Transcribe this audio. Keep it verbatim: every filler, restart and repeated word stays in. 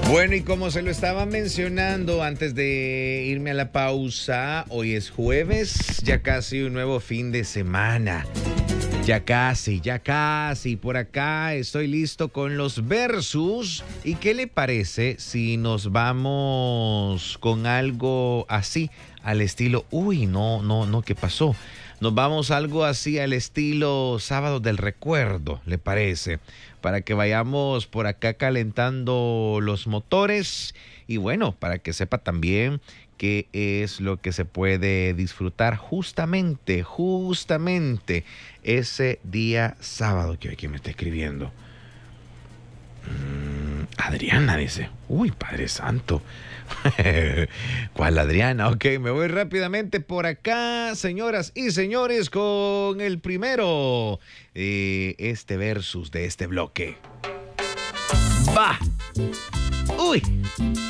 Bueno, y como se lo estaba mencionando antes de irme a la pausa, hoy es jueves, ya casi un nuevo fin de semana. Ya casi, ya casi. Por acá estoy listo con los versus. ¿Y qué le parece si nos vamos con algo así, al estilo... Uy, no, no, no, ¿qué pasó? Nos vamos algo así al estilo Sábado del Recuerdo, ¿le parece? Para que vayamos por acá calentando los motores y bueno, para que sepa también qué es lo que se puede disfrutar justamente, justamente ese día sábado. Que ¿quién me está escribiendo? Mm, Adriana dice, uy, Padre Santo. ¿Cuál Adriana? Ok, me voy rápidamente por acá, señoras y señores, con el primero de este versus de este bloque. ¡Va! ¡Uy!